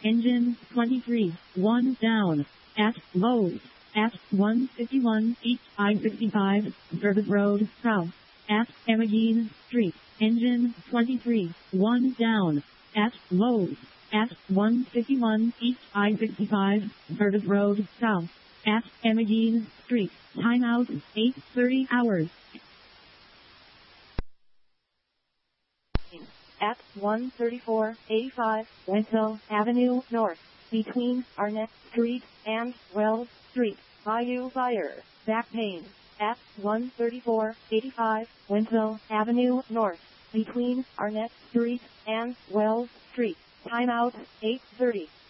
Engine 23, 1 down. At Lowe's. At 151 East I-65, Service Road, South. At Emmeline Street. Engine 23, 1 down. At Lowe's. At 151 East I-65, Service Road, South. At Emmeline Street. Timeout 8:30 hours. At 13485 Wenzel Avenue North, between Arnett Street and Wells Street, Bayou Fire, back pain. At 13485 Wenzel Avenue North, between Arnett Street and Wells Street. Timeout 8:30.